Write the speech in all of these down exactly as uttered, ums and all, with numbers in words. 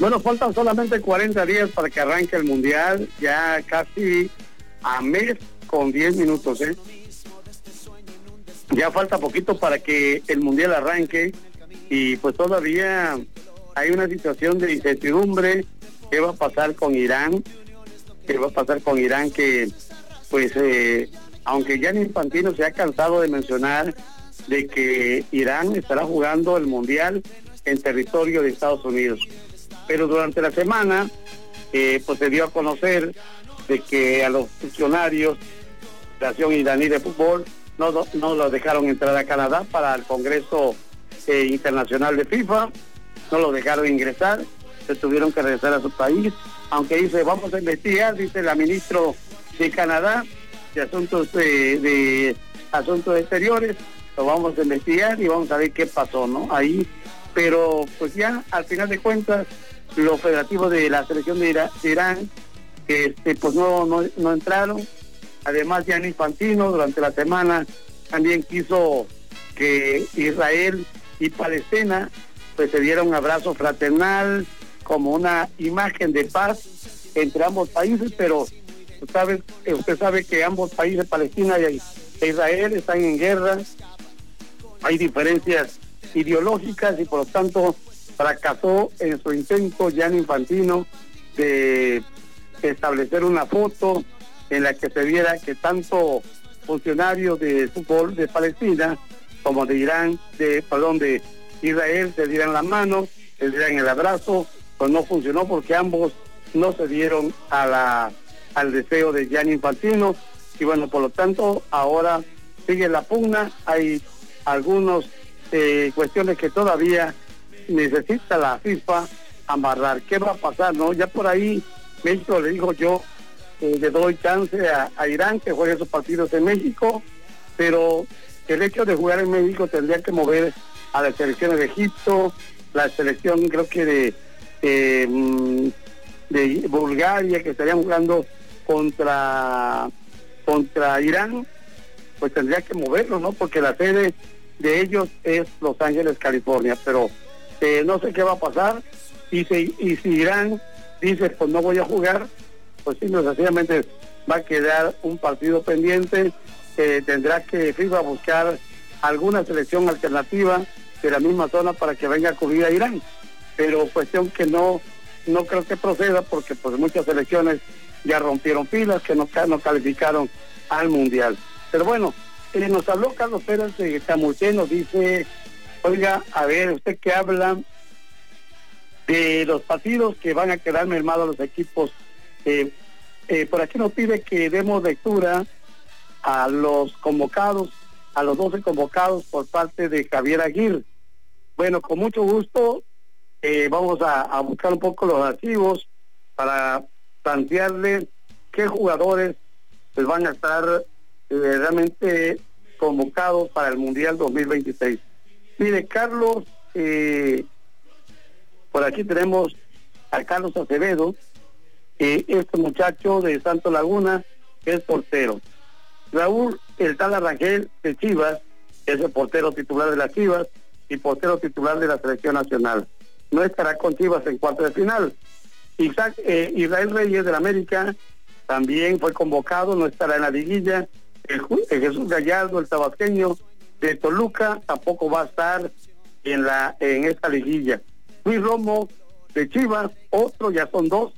Bueno, faltan solamente cuarenta días para que arranque el Mundial, ya casi a mes con diez minutos, ¿eh? Ya falta poquito para que el Mundial arranque y pues todavía hay una situación de incertidumbre. ¿Qué va a pasar con Irán? ¿Qué va a pasar con Irán? Que pues eh, aunque Gianni Infantino se ha cansado de mencionar de que Irán estará jugando el Mundial en territorio de Estados Unidos, pero durante la semana eh, pues se dio a conocer de que a los funcionarios de la Nación Iraní de Fútbol no, no los dejaron entrar a Canadá para el Congreso eh, Internacional de FIFA, no los dejaron ingresar, se tuvieron que regresar a su país, aunque dice vamos a investigar, dice la ministra de Canadá de Asuntos de, de Asuntos Exteriores, lo vamos a investigar y vamos a ver qué pasó, ¿no? Ahí, pero pues ya al final de cuentas los federativos de la selección de, Ira, de Irán este, pues no, no, no entraron. Además, Gianni Infantino durante la semana también quiso que Israel y Palestina pues se diera un abrazo fraternal como una imagen de paz entre ambos países, pero usted sabe, usted sabe que ambos países, Palestina y Israel, están en guerra, hay diferencias ideológicas y por lo tanto fracasó en su intento Gianni Infantino de establecer una foto en la que se viera que tanto funcionarios de fútbol de Palestina como de Irán, de perdón, de Israel se dieran la mano, se dieran el abrazo, pues no funcionó porque ambos no se dieron a la al deseo de Gianni Infantino y bueno, por lo tanto ahora sigue la pugna, hay algunas eh, cuestiones que todavía necesita la FIFA amarrar. ¿Qué va a pasar, no? Ya por ahí México le dijo yo eh, le doy chance a, a Irán que juegue esos partidos en México, pero el hecho de jugar en México tendría que mover a las selecciones de Egipto, la selección creo que de eh, de Bulgaria que estarían jugando contra contra Irán, pues tendría que moverlo, ¿no? Porque la sede de ellos es Los Ángeles, California, pero eh, no sé qué va a pasar y si, y si Irán dice pues no voy a jugar, pues sí, sencillamente va a quedar un partido pendiente, eh, tendrá que FIFA buscar alguna selección alternativa de la misma zona para que venga a cubrir a Irán, pero cuestión que no no creo que proceda porque pues muchas selecciones ya rompieron filas que no, no calificaron al Mundial. Pero bueno, eh, nos habló Carlos Pérez de Tamulté, nos dice, oiga, a ver, usted que habla de los partidos que van a quedar mermados los equipos, eh, eh, por aquí nos pide que demos lectura a los convocados, a los doce convocados por parte de Javier Aguirre. Bueno, con mucho gusto, eh, vamos a, a buscar un poco los archivos para plantearle qué jugadores pues, van a estar eh, realmente convocados para el Mundial dos mil veintiséis. Mire, Carlos, eh, por aquí tenemos a Carlos Acevedo, eh, este muchacho de Santo Laguna, que es portero. Raúl El Tala Rangel de Chivas, es el portero titular de las Chivas y portero titular de la selección nacional. No estará con Chivas en cuarto de final. Isaac, eh, Israel Reyes del América también fue convocado, no estará en la liguilla. El, el Jesús Gallardo, el tabasqueño de Toluca, tampoco va a estar en la en esta liguilla. Luis Romo de Chivas, otro, ya son dos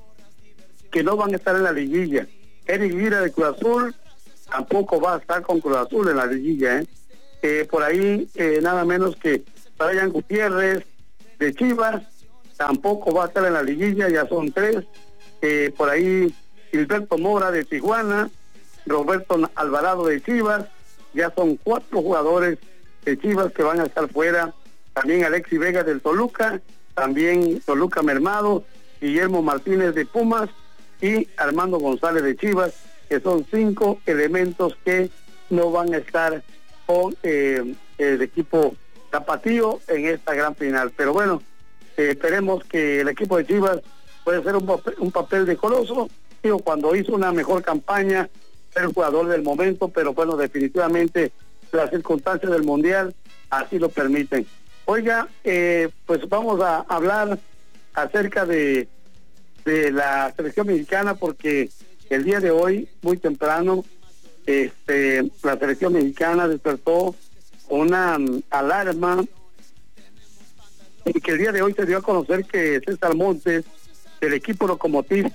que no van a estar en la liguilla. Eric Lira de Cruz Azul tampoco va a estar con Cruz Azul en la liguilla, ¿eh? Eh, por ahí eh, nada menos que Brian Gutiérrez de Chivas tampoco va a estar en la liguilla, ya son tres. Eh, por ahí Gilberto Mora de Tijuana, Roberto Alvarado de Chivas, ya son cuatro jugadores de Chivas que van a estar fuera. También Alexis Vega del Toluca, también Toluca mermado, Guillermo Martínez de Pumas y Armando González de Chivas, que son cinco elementos que no van a estar con eh, el equipo tapatío en esta gran final. Pero bueno, eh, esperemos que el equipo de Chivas pueda hacer un papel, un papel decoroso. Digo, cuando hizo una mejor campaña, ser el jugador del momento, pero bueno, definitivamente las circunstancias del Mundial así lo permiten. Oiga, eh, pues vamos a hablar acerca de, de la selección mexicana, porque el día de hoy, muy temprano, este, la selección mexicana despertó una um, alarma, y que el día de hoy se dio a conocer que César Montes, del equipo Lokomotiv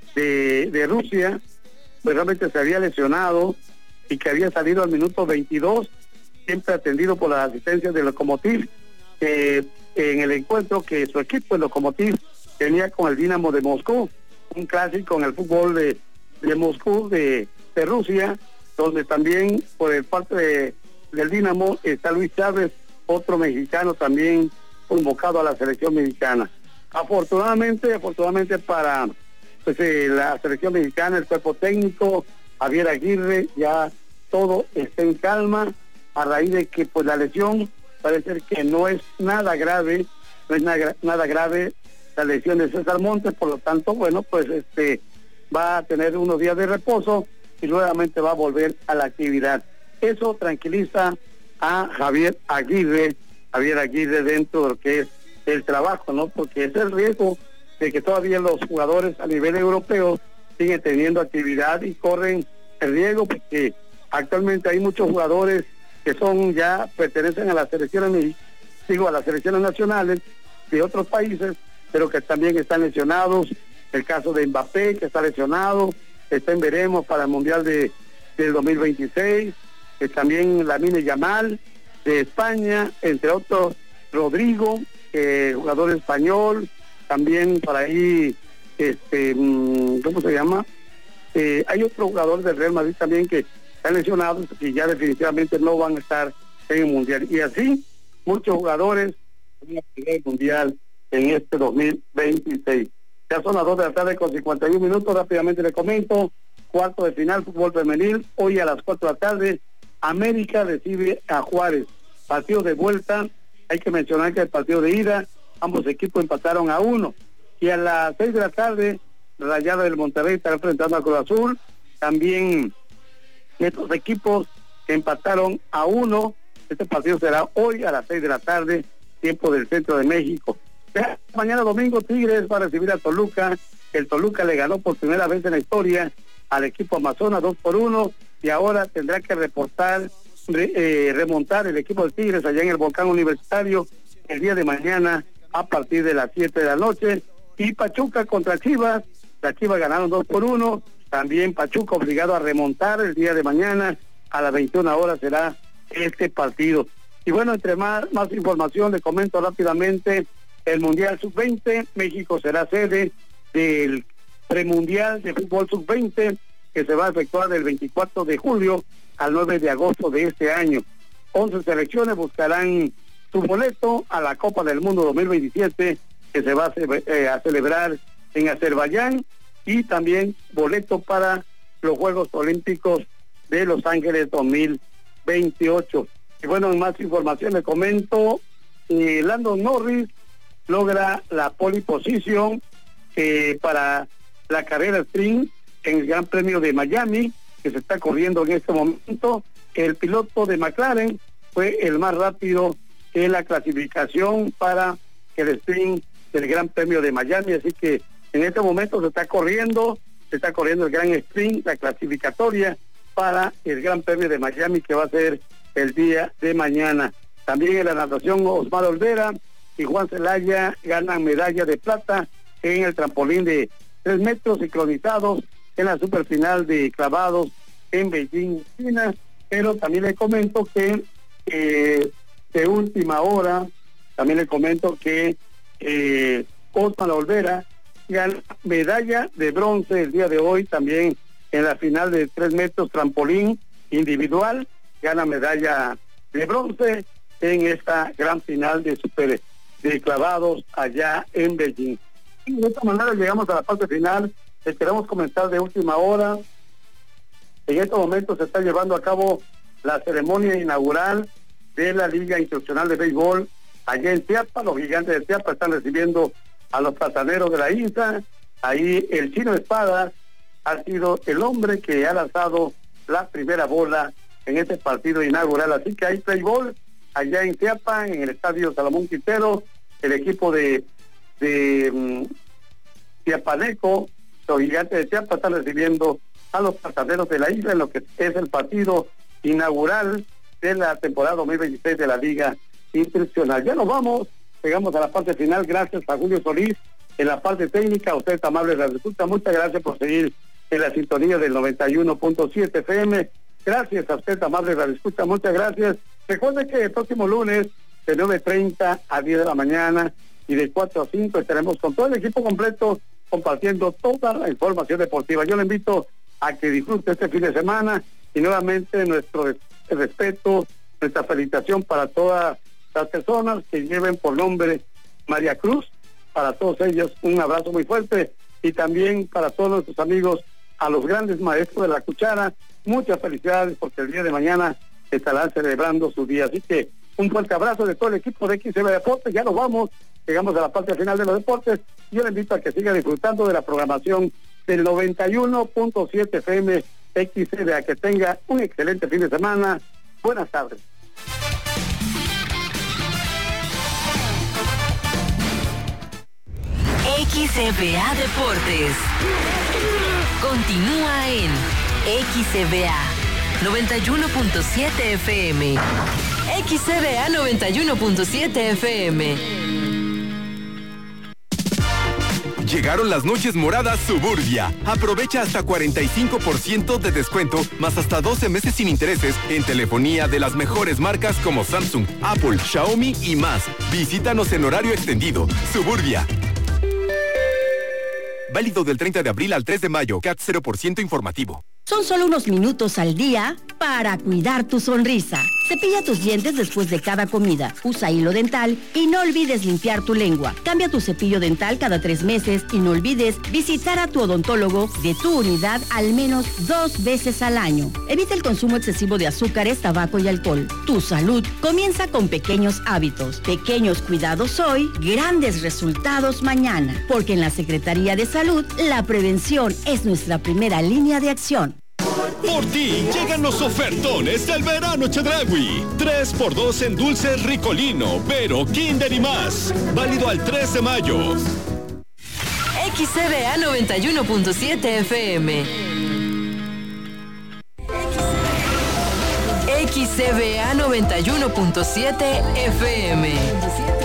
de, de Rusia, pues realmente se había lesionado y que había salido al minuto veintidós, siempre atendido por las asistencias de Lokomotiv, eh, en el encuentro que su equipo, el Lokomotiv, tenía con el Dinamo de Moscú, un clásico en el fútbol de, de Moscú, de, de Rusia, donde también por el parte de, del Dinamo está Luis Chávez, otro mexicano también convocado a la selección mexicana. Afortunadamente, afortunadamente para pues eh, la selección mexicana, el cuerpo técnico, Javier Aguirre, ya todo está en calma, a raíz de que pues la lesión parece ser que no es nada grave, no es nada, nada grave la lesión de César Montes, por lo tanto, bueno, pues este va a tener unos días de reposo y nuevamente va a volver a la actividad. Eso tranquiliza a Javier Aguirre, Javier Aguirre dentro de lo que es el trabajo, ¿no? Porque es el riesgo de que todavía los jugadores a nivel europeo siguen teniendo actividad y corren el riesgo, porque actualmente hay muchos jugadores que son ya pertenecen a las selecciones, digo, a las selecciones nacionales de otros países, pero que también están lesionados. El caso de Mbappé, que está lesionado, está en veremos para el Mundial de del dos mil veintiséis, eh, también Lamine Yamal de España, entre otros, Rodrigo, eh, jugador español, también por ahí, este, ¿cómo se llama? Eh, hay otros jugadores del Real Madrid también que están lesionados y ya definitivamente no van a estar en el Mundial. Y así, muchos jugadores van a tener el Mundial en este dos mil veintiséis. Ya son las dos de la tarde con cincuenta y un minutos, rápidamente le comento, cuarto de final, fútbol femenil, hoy a las cuatro de la tarde, América recibe a Juárez, partido de vuelta, hay que mencionar que el partido de ida, ambos equipos empataron a uno, y a las seis de la tarde, Rayada del Monterrey estará enfrentando a Cruz Azul, también estos equipos empataron a uno, este partido será hoy a las seis de la tarde, tiempo del centro de México. Ya, mañana domingo Tigres va a recibir a Toluca, el Toluca le ganó por primera vez en la historia al equipo Amazonas dos por uno, y ahora tendrá que reportar, re, eh, remontar el equipo de Tigres allá en el Volcán Universitario el día de mañana a partir de las siete de la noche. Y Pachuca contra Chivas, las Chivas ganaron dos por uno, también Pachuca obligado a remontar el día de mañana a las veintiuna horas será este partido. Y bueno, entre más, más información le comento rápidamente el Mundial sub veinte, México será sede del premundial de fútbol sub veinte que se va a efectuar del veinticuatro de julio al nueve de agosto de este año. once selecciones buscarán su boleto a la Copa del Mundo dos mil veintisiete que se va a, eh, a celebrar en Azerbaiyán, y también boleto para los Juegos Olímpicos de Los Ángeles dos mil veintiocho. Y bueno, en más información le comento, eh, Lando Norris logra la pole position eh, para la carrera sprint en el Gran Premio de Miami, que se está corriendo en este momento. El piloto de McLaren fue el más rápido en la clasificación para el sprint del Gran Premio de Miami, así que en este momento se está corriendo, se está corriendo el gran sprint, la clasificatoria para el Gran Premio de Miami, que va a ser el día de mañana. También en la natación, Osmar Olvera y Juan Celaya ganan medalla de plata en el trampolín de tres metros sincronizados en la superfinal de clavados en Beijing, China. Pero también le comento que eh, de última hora, también le comento que eh, Osmar Olvera gana medalla de bronce el día de hoy, también en la final de tres metros trampolín individual, gana medalla de bronce en esta gran final de super de clavados allá en Beijing. Y de esta manera llegamos a la parte final. Les queremos comentar de última hora. En estos momentos se está llevando a cabo la ceremonia inaugural de la Liga Institucional de Béisbol allá en Teapa. Los Gigantes de Teapa están recibiendo a los Plataneros de la Isla. Ahí el Chino Espada ha sido el hombre que ha lanzado la primera bola en este partido inaugural. Así que hay béisbol allá en Teapa, en el estadio Salomón Quintero. El equipo de de um, Chiapaneco, los Gigantes de Chiapas están recibiendo a los Pasajeros de la Isla en lo que es el partido inaugural de la temporada dos mil veintiséis de la Liga Institucional. Ya nos vamos, llegamos a la parte final, gracias a Julio Solís en la parte técnica, a usted amable la resulta, muchas gracias por seguir en la sintonía del noventa y uno punto siete F M, gracias a usted amable la escucha, muchas gracias. Recuerde que el próximo lunes de nueve treinta a diez de la mañana y de cuatro a cinco estaremos con todo el equipo completo compartiendo toda la información deportiva. Yo le invito a que disfrute este fin de semana y nuevamente nuestro respeto, nuestra felicitación para todas las personas que lleven por nombre María Cruz, para todos ellos un abrazo muy fuerte y también para todos nuestros amigos, a los grandes maestros de la cuchara, muchas felicidades porque el día de mañana estarán celebrando su día, así que un fuerte abrazo de todo el equipo de X C B Deportes. Ya nos vamos, llegamos a la parte final de los deportes. Yo le invito a que siga disfrutando de la programación del noventa y uno punto siete F M X C B, a que tenga un excelente fin de semana. Buenas tardes. X C B A Deportes continúa en X C B A noventa y uno punto siete F M. X C B A noventa y uno punto siete F M. Llegaron las noches moradas Suburbia. Aprovecha hasta cuarenta y cinco por ciento de descuento, más hasta doce meses sin intereses en telefonía de las mejores marcas como Samsung, Apple, Xiaomi y más. Visítanos en horario extendido. Suburbia. Válido del treinta de abril al tres de mayo. C A T cero por ciento informativo. Son solo unos minutos al día para cuidar tu sonrisa. Cepilla tus dientes después de cada comida. Usa hilo dental y no olvides limpiar tu lengua. Cambia tu cepillo dental cada tres meses y no olvides visitar a tu odontólogo de tu unidad al menos dos veces al año. Evita el consumo excesivo de azúcares, tabaco y alcohol. Tu salud comienza con pequeños hábitos. Pequeños cuidados hoy, grandes resultados mañana. Porque en la Secretaría de Salud, la prevención es nuestra primera línea de acción. Por ti llegan los ofertones del verano Chedraui. tres por dos en dulces Ricolino, Vero, Kinder y más. Válido al tres de mayo. X C B A noventa y uno punto siete F M. X C B A noventa y uno punto siete F M.